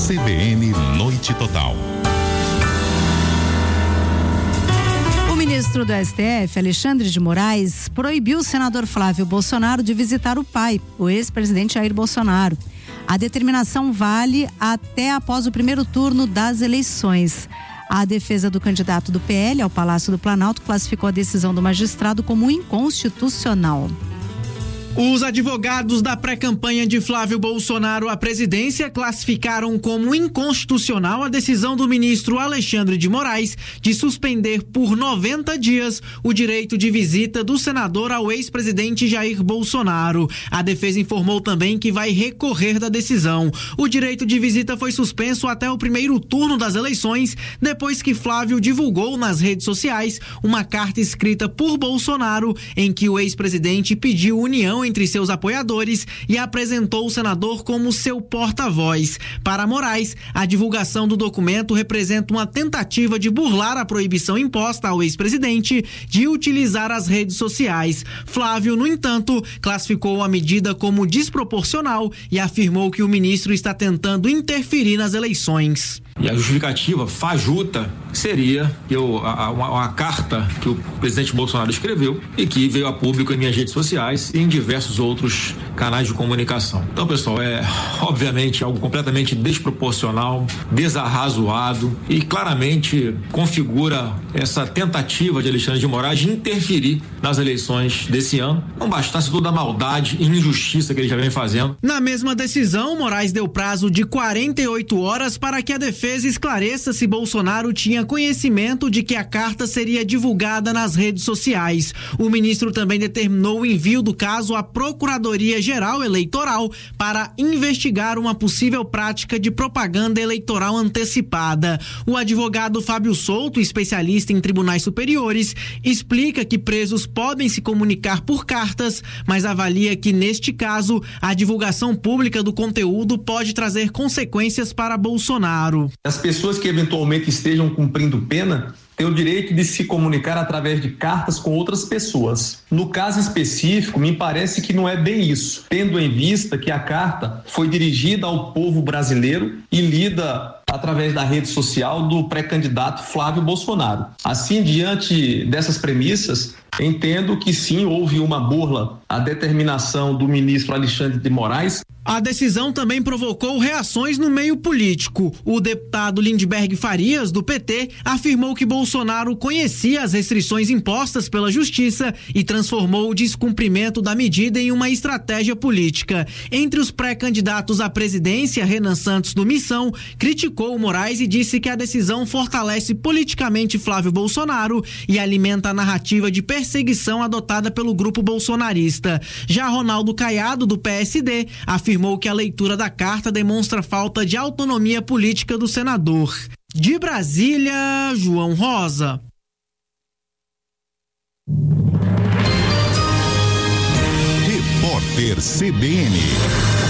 CBN Noite Total. O ministro do STF, Alexandre de Moraes, proibiu o senador Flávio Bolsonaro de visitar o pai, o ex-presidente Jair Bolsonaro. A determinação vale até após o primeiro turno das eleições. A defesa do candidato do PL ao Palácio do Planalto classificou a decisão do magistrado como inconstitucional. Os advogados da pré-campanha de Flávio Bolsonaro à presidência classificaram como inconstitucional a decisão do ministro Alexandre de Moraes de suspender por 90 dias o direito de visita do senador ao ex-presidente Jair Bolsonaro. A defesa informou também que vai recorrer da decisão. O direito de visita foi suspenso até o primeiro turno das eleições, depois que Flávio divulgou nas redes sociais uma carta escrita por Bolsonaro em que o ex-presidente pediu união entre seus apoiadores e apresentou o senador como seu porta-voz. Para Moraes, a divulgação do documento representa uma tentativa de burlar a proibição imposta ao ex-presidente de utilizar as redes sociais. Flávio, no entanto, classificou a medida como desproporcional e afirmou que o ministro está tentando interferir nas eleições. E a justificativa fajuta seria uma carta que o presidente Bolsonaro escreveu e que veio a público em minhas redes sociais e em diversos outros canais de comunicação. Então, pessoal, é obviamente algo completamente desproporcional, desarrazoado e claramente configura essa tentativa de Alexandre de Moraes de interferir nas eleições desse ano. Não bastasse toda a maldade e injustiça que ele já vem fazendo. Na mesma decisão, Moraes deu prazo de 48 horas para que a defesa esclareça se Bolsonaro tinha conhecimento de que a carta seria divulgada nas redes sociais. O ministro também determinou o envio do caso à Procuradoria-Geral Eleitoral para investigar uma possível prática de propaganda eleitoral antecipada. O advogado Fábio Souto, especialista em tribunais superiores, explica que presos podem se comunicar por cartas, mas avalia que, neste caso, a divulgação pública do conteúdo pode trazer consequências para Bolsonaro. As pessoas que eventualmente estejam cumprindo pena têm o direito de se comunicar através de cartas com outras pessoas. No caso específico, me parece que não é bem isso, tendo em vista que a carta foi dirigida ao povo brasileiro e lida através da rede social do pré-candidato Flávio Bolsonaro. Assim, diante dessas premissas, entendo que sim, houve uma burla à determinação do ministro Alexandre de Moraes. A decisão também provocou reações no meio político. O deputado Lindbergh Farias, do PT, afirmou que Bolsonaro conhecia as restrições impostas pela Justiça e transformou o descumprimento da medida em uma estratégia política. Entre os pré-candidatos à presidência, Renan Santos, do Missão, criticou Moraes e disse que a decisão fortalece politicamente Flávio Bolsonaro e alimenta a narrativa de perseguição adotada pelo grupo bolsonarista. Já Ronaldo Caiado, do PSD, afirmou que a leitura da carta demonstra falta de autonomia política do senador. De Brasília, João Rosa. Repórter CBN.